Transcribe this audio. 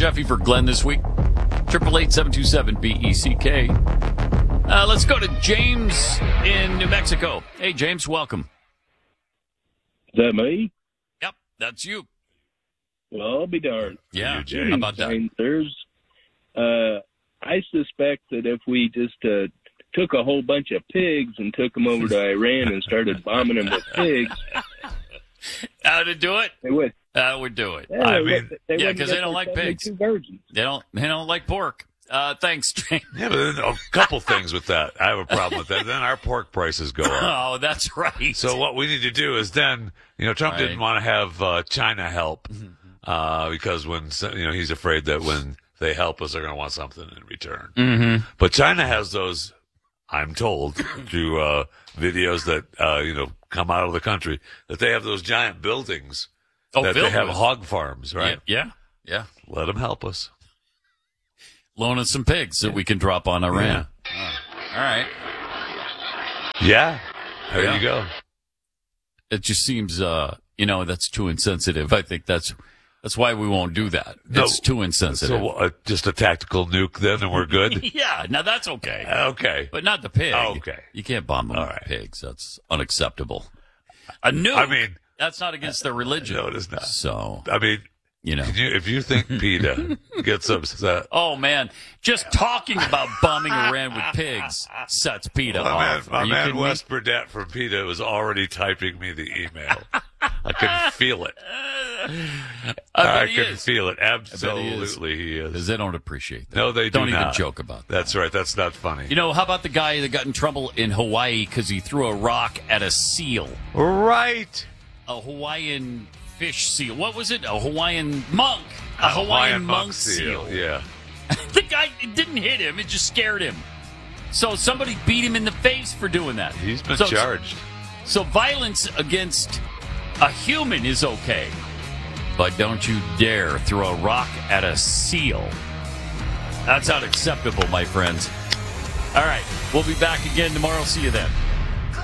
Jeffy for Glenn this week. 888-727-BECK. Let's go to James in New Mexico. Hey, James, welcome. Is that me? Yep, that's you. Well, I'll be darned. Yeah, how about that? I suspect that if we just took a whole bunch of pigs and took them over to Iran and started bombing them with pigs. How to do it? They would. Would do it. Yeah, because they don't like pigs. They don't like pork. Thanks, James. Yeah, but then a couple things with that. I have a problem with that. Then our pork prices go up. Oh, that's right. So what we need to do is then, Trump didn't want to have China help because when, he's afraid that when they help us, they're going to want something in return. Mm-hmm. But China has those, I'm told, through videos that, come out of the country, that they have those giant buildings that they have hog farms, right? Yeah. Let them help us. Loan us some pigs that we can drop on Iran. Yeah. All right. Yeah. There you go. It just seems, that's too insensitive. I think that's why we won't do that. It's too insensitive. So just a tactical nuke then and we're good? Yeah. Now that's okay. Okay. But not the pig. Oh, okay. You can't bomb them with pigs. That's unacceptable. A nuke. That's not against their religion. No, it is not. So. If you think PETA gets upset. Oh, man. Just talking about bombing Iran with pigs sets PETA off. My man Wes Burdett from PETA was already typing me the email. I can feel it. I can feel it. Absolutely he is. Because they don't appreciate that. No, they don't do not. even joke about that. That's right. That's not funny. How about the guy that got in trouble in Hawaii because he threw a rock at a seal? Right. A Hawaiian fish seal. What was it? A Hawaiian monk. A Hawaiian monk seal. Yeah. The guy, it didn't hit him. It just scared him. So somebody beat him in the face for doing that. He's been charged. So violence against a human is okay. But don't you dare throw a rock at a seal. That's unacceptable, my friends. All right. We'll be back again tomorrow. See you then.